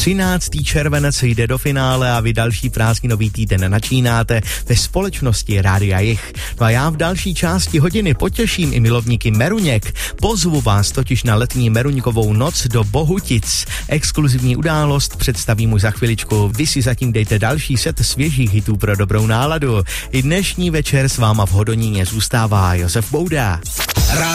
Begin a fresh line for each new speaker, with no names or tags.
13. červenec jde do finále a vy další prázdninový týden načínáte ve společnosti Rádia Jich. No a já v další části hodiny potěším i milovníky meruněk. Pozvu vás totiž na letní meruňkovou noc do Bohutic. Exkluzivní událost představím už za chviličku. Vy si zatím dejte další set svěžích hitů pro dobrou náladu. I dnešní večer s váma v Hodoníně zůstává Josef Bouda.